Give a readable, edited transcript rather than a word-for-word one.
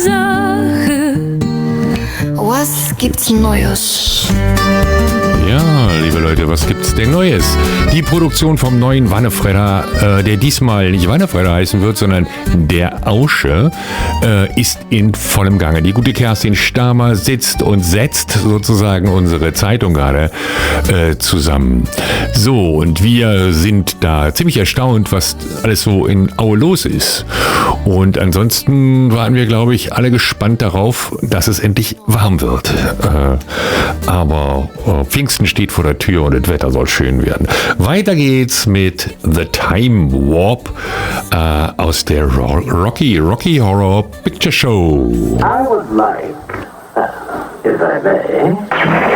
Sache. Was gibt's Neues? Ja, liebe Leute, was gibt's denn Neues? Die Produktion vom neuen Wannefredder, der diesmal nicht Wannefredder heißen wird, sondern der Ausche, ist in vollem Gange. Die gute Kerstin Stamer sitzt und setzt sozusagen unsere Zeitung gerade zusammen. So, und wir sind da ziemlich erstaunt, was alles so in Aue los ist. Und ansonsten waren wir, glaube ich, alle gespannt darauf, dass es endlich warm wird. Aber Pfingsten steht vor der Tür und das Wetter soll schön werden. Weiter geht's mit The Time Warp aus der Rocky Horror Picture Show. I would like, if I may,